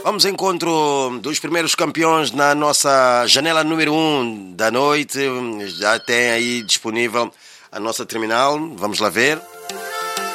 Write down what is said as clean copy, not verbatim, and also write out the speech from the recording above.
Vamos ao encontro dos primeiros campeões na nossa janela número 1 da noite. Já tem aí disponível a nossa terminal. Vamos lá ver.